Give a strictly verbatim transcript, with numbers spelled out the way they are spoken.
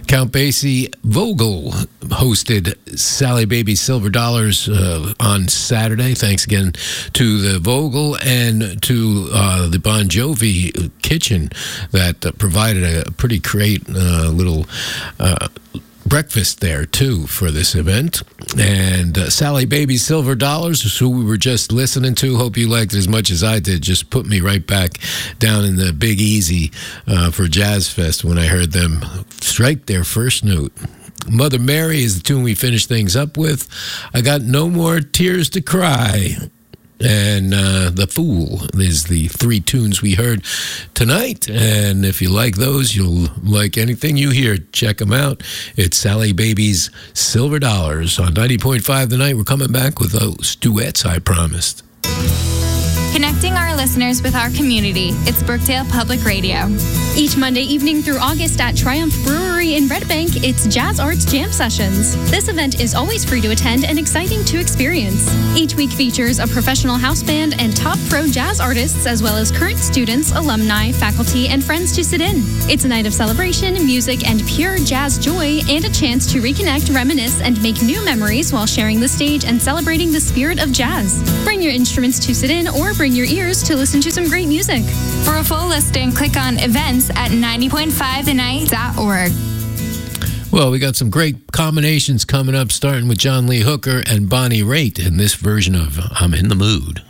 Count Basie Vogel hosted Sally Baby Silver Dollars uh, on Saturday. Thanks again to the Vogel and to uh, the Bon Jovi Kitchen that uh, provided a pretty great uh, little uh, breakfast there, too, for this event. And uh, Sally Baby Silver Dollars, who we were just listening to, hope you liked it as much as I did. Just put me right back down in the Big Easy uh, for Jazz Fest when I heard them strike their first note. Mother Mary is the tune we finish things up with. I Got No More Tears to Cry. And uh, The Fool is the three tunes we heard tonight. And if you like those, you'll like anything you hear. Check them out. It's Sally Baby's Silver Dollars on ninety point five The Night. We're coming back with those duets I promised. Connecting our listeners with our community. It's Brookdale Public Radio. Each Monday evening through August at Triumph Brewery in Red Bank, it's Jazz Arts Jam Sessions. This event is always free to attend and exciting to experience. Each week features a professional house band and top pro jazz artists, as well as current students, alumni, faculty, and friends to sit in. It's a night of celebration, music, and pure jazz joy, and a chance to reconnect, reminisce, and make new memories while sharing the stage and celebrating the spirit of jazz. Bring your instruments to sit in or bring your ears to listen to some great music. For a full listing, click on events at ninety point five the night dot org. Well, we got some great combinations coming up, starting with John Lee Hooker and Bonnie Raitt in this version of I'm in the Mood.